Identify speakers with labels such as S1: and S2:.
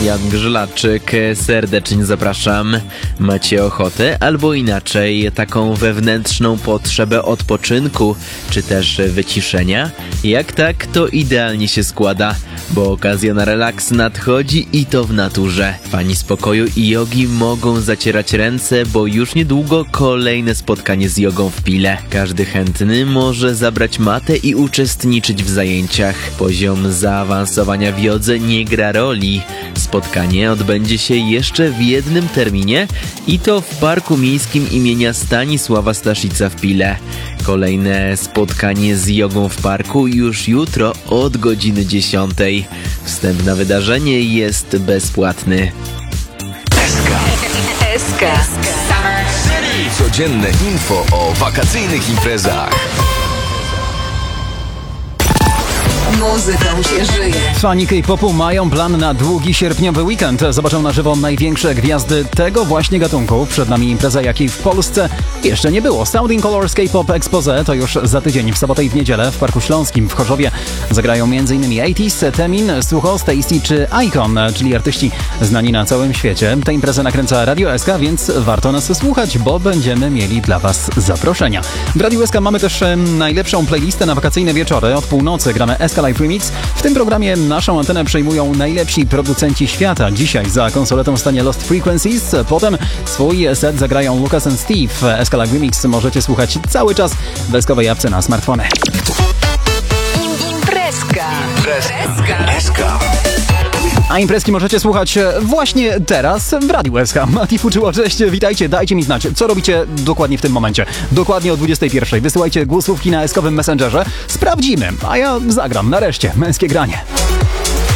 S1: Jan Grzylaczyk, serdecznie zapraszam. Macie ochotę albo inaczej taką wewnętrzną potrzebę odpoczynku, czy też wyciszenia? Jak tak, to idealnie się składa, bo okazja na relaks nadchodzi i to w naturze. Fani spokoju i jogi mogą zacierać ręce, bo już niedługo kolejne spotkanie z jogą w Pile. Każdy chętny może zabrać matę i uczestniczyć w zajęciach. Poziom zaawansowania w jodze nie gra roli. Spotkanie odbędzie się jeszcze w jednym terminie i to w Parku Miejskim imienia Stanisława Staszica w Pile. Kolejne spotkanie z jogą w parku już jutro od godziny 10. Wstęp na wydarzenie jest bezpłatny.
S2: SK.
S3: Codzienne info o wakacyjnych imprezach.
S2: Muzyką się żyje.
S4: Fani K-popu mają plan na długi sierpniowy weekend. Zobaczą na żywo największe gwiazdy tego właśnie gatunku. Przed nami impreza, jakiej w Polsce jeszcze nie było. Sounding Colors K-pop Expose to już za tydzień, w sobotę i w niedzielę w Parku Śląskim w Chorzowie. Zagrają m.in. ATEEZ, Temin, Sucho, Stacy czy Icon, czyli artyści znani na całym świecie. Tę imprezę nakręca Radio SK, więc warto nas słuchać, bo będziemy mieli dla Was zaproszenia. W Radio SK mamy też najlepszą playlistę na wakacyjne wieczory. Od północy gramy SK Live Remix. W tym programie naszą antenę przejmują najlepsi producenci świata. Dzisiaj za konsoletą stanie Lost Frequencies, potem swój set zagrają Lucas and Steve. SK Live Remix możecie słuchać cały czas w deskowej apce na smartfony.
S2: Imprezka.
S4: A imprezki możecie słuchać właśnie teraz w Radiu SK. Mati Fuczyło, cześć, witajcie, dajcie mi znać, co robicie dokładnie w tym momencie. Dokładnie o 21:00. Wysyłajcie głosówki na SK-owym Messengerze. Sprawdzimy, a ja zagram nareszcie męskie granie.